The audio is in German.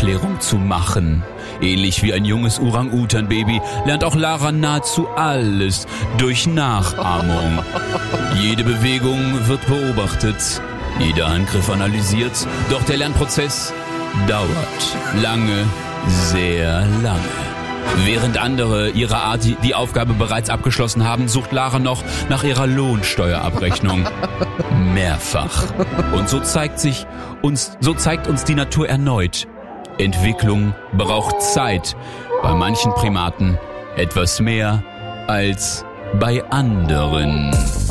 Steuererklärung zu machen. Ähnlich wie ein junges Orang-Utan-Baby lernt auch Lara nahezu alles durch Nachahmung. Jede Bewegung wird beobachtet, jeder Handgriff analysiert, doch der Lernprozess dauert lange, sehr lange. Während andere ihrer Art die Aufgabe bereits abgeschlossen haben, sucht Lara noch nach ihrer Lohnsteuerabrechnung. Mehrfach. Und so zeigt uns die Natur erneut. Entwicklung braucht Zeit. Bei manchen Primaten etwas mehr als bei anderen.